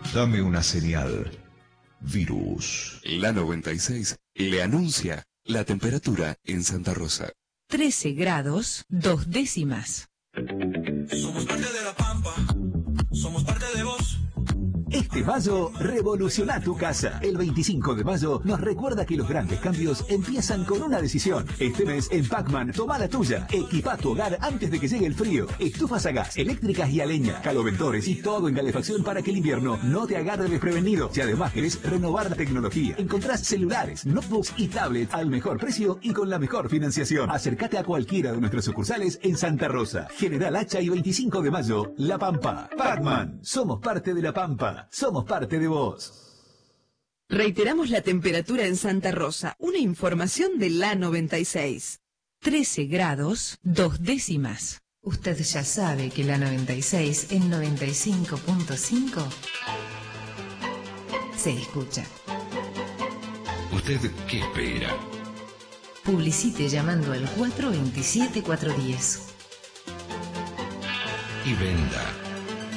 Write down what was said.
Dame una señal. Virus. La 96 le anuncia la temperatura en Santa Rosa. 13 grados, 2 décimas. Somos parte de la Pampa, somos parte de vos. Este mayo, revoluciona tu casa. El 25 de mayo nos recuerda que los grandes cambios empiezan con una decisión. Este mes, en Pacman, toma la tuya. Equipa tu hogar antes de que llegue el frío. Estufas a gas, eléctricas y a leña, caloventores y todo en calefacción para que el invierno no te agarre desprevenido. Si además querés renovar la tecnología, encontrás celulares, notebooks y tablets al mejor precio y con la mejor financiación. Acércate a cualquiera de nuestras sucursales en Santa Rosa, General Hacha y 25 de mayo, La Pampa. Pacman, somos parte de La Pampa. Somos parte de vos. Reiteramos la temperatura en Santa Rosa. Una información de la 96. 13 grados, 2 décimas. Usted ya sabe que la 96 en 95.5 se escucha. ¿Usted qué espera? Publicite llamando al 427-410. Y venda.